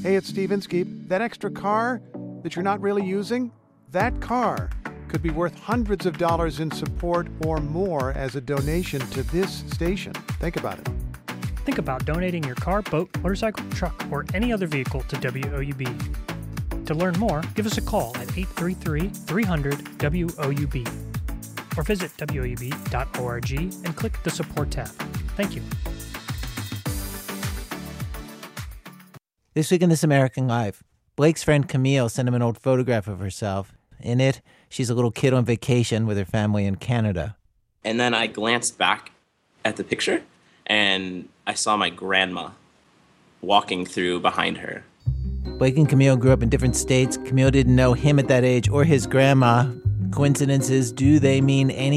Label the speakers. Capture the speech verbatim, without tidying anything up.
Speaker 1: Hey, it's Steve Inskeep. That extra car that you're not really using, that car could be worth hundreds of dollars in support or more as a donation to this station. Think about it.
Speaker 2: Think about donating your car, boat, motorcycle, truck, or any other vehicle to W O U B. To learn more, give us a call at eight three three, three hundred, W O U B or visit W O U B dot org and click the support tab. Thank you.
Speaker 3: This week in This American Life, Blake's friend Camille sent him an old photograph of herself. In it, she's a little kid on vacation with her family in Canada.
Speaker 4: And then I glanced back at the picture, and I saw my grandma walking through behind her.
Speaker 3: Blake and Camille grew up in different states. Camille didn't know him at that age or his grandma. Coincidences, do they mean anything?